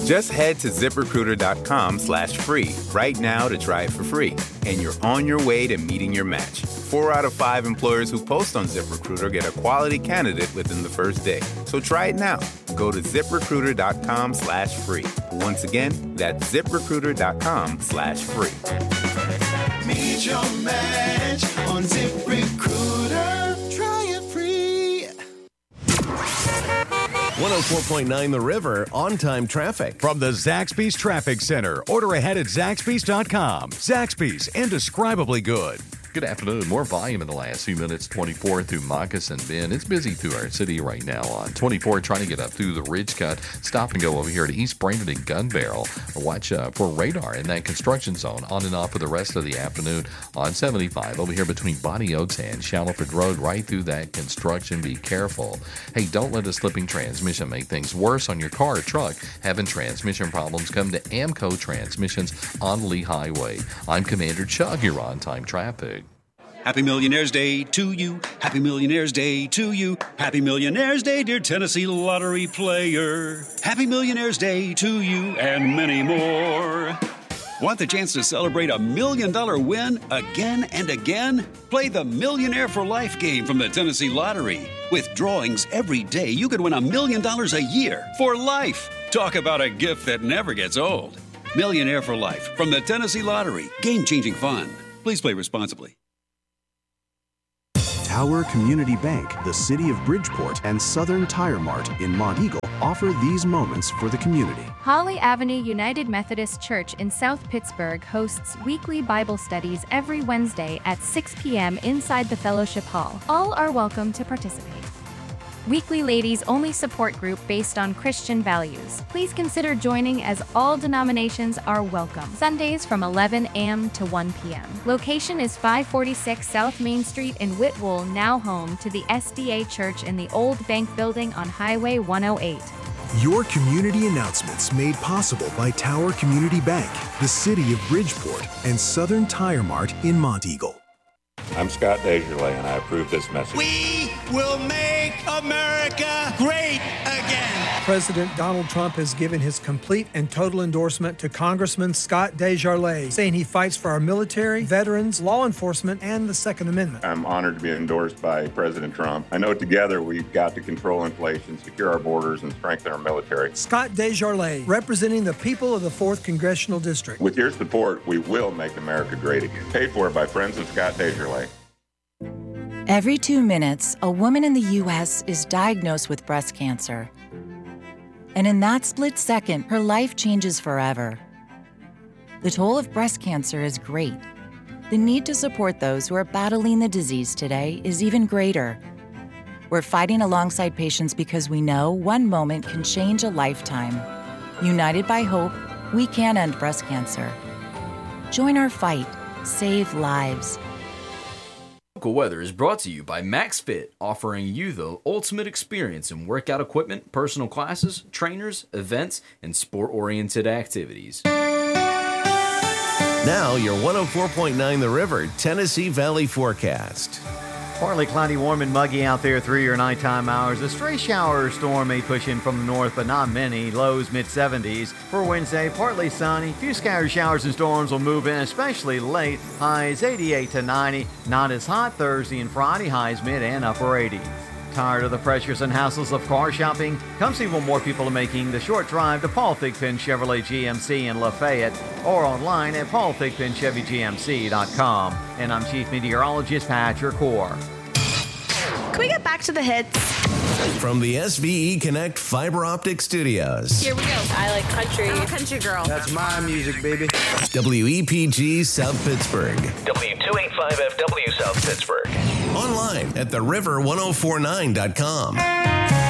Just head to ZipRecruiter.com/free right now to try it for free. And you're on your way to meeting your match. 4 out of 5 employers who post on ZipRecruiter get a quality candidate within the first day. So try it now. Go to ZipRecruiter.com/free. Once again, that's ZipRecruiter.com/free. Meet your match on ZipRecruiter. Try it free. 104.9 The River, on-time traffic. From the Zaxby's Traffic Center. Order ahead at Zaxby's.com. Zaxby's, indescribably good. Good afternoon. More volume in the last few minutes. 24 through Moccasin Bend. It's busy through our city right now on 24, trying to get up through the Ridge Cut. Stop and go over here to East Brainerd and Gun Barrel. Watch for radar in that construction zone on and off for the rest of the afternoon on 75 over here between Bonnie Oaks and Shallowford Road, right through that construction. Be careful. Hey, don't let a slipping transmission make things worse on your car or truck. Having transmission problems, come to Amco Transmissions on Lee Highway. I'm Commander Chuck. You're on time traffic. Happy Millionaire's Day to you. Happy Millionaire's Day to you. Happy Millionaire's Day, dear Tennessee Lottery player. Happy Millionaire's Day to you and many more. Want the chance to celebrate a $1 million win again and again? Play the Millionaire for Life game from the Tennessee Lottery. With drawings every day, you could win $1 million a year for life. Talk about a gift that never gets old. Millionaire for Life from the Tennessee Lottery. Game-changing fun. Please play responsibly. Tower Community Bank, the City of Bridgeport, and Southern Tire Mart in Monteagle offer these moments for the community. Holly Avenue United Methodist Church in South Pittsburgh hosts weekly Bible studies every Wednesday at 6 p.m. inside the Fellowship Hall. All are welcome to participate. Weekly ladies-only support group based on Christian values. Please consider joining as all denominations are welcome. Sundays from 11 a.m. to 1 p.m. Location is 546 South Main Street in Whitwell, now home to the SDA Church in the Old Bank Building on Highway 108. Your community announcements made possible by Tower Community Bank, the City of Bridgeport, and Southern Tire Mart in Monteagle. I'm Scott Desjardins, and I approve this message. We will make America great again. President Donald Trump has given his complete and total endorsement to Congressman Scott Desjardins, saying he fights for our military, veterans, law enforcement, and the Second Amendment. I'm honored to be endorsed by President Trump. I know together we've got to control inflation, secure our borders, and strengthen our military. Scott Desjardins, representing the people of the 4th Congressional District. With your support, we will make America great again. Paid for by friends of Scott Desjardins. Every 2 minutes, a woman in the U.S. is diagnosed with breast cancer. And in that split second, her life changes forever. The toll of breast cancer is great. The need to support those who are battling the disease today is even greater. We're fighting alongside patients because we know one moment can change a lifetime. United by hope, we can end breast cancer. Join our fight. Save lives. Local weather is brought to you by MaxFit, offering you the ultimate experience in workout equipment, personal classes, trainers, events, and sport-oriented activities. Now, your 104.9 The River, Tennessee Valley forecast. Partly cloudy, warm and muggy out there through your nighttime hours. A stray shower or storm may push in from the north, but not many. Lows mid-70s. For Wednesday, partly sunny. Few scattered showers and storms will move in, especially late. Highs 88 to 90. Not as hot Thursday and Friday. Highs mid and upper 80s. Tired of the pressures and hassles of car shopping? Come see what more people are making the short drive to Paul Thigpen Chevrolet GMC in Lafayette or online at paulthigpenchevygmc.com. And I'm Chief Meteorologist Patrick Hoare. Can we get back to the hits? From the SVE Connect Fiber Optic Studios. Here we go. I like country. I'm a country girl. That's my music, baby. WEPG South Pittsburgh. W285FW South Pittsburgh. Online at theriver1049.com.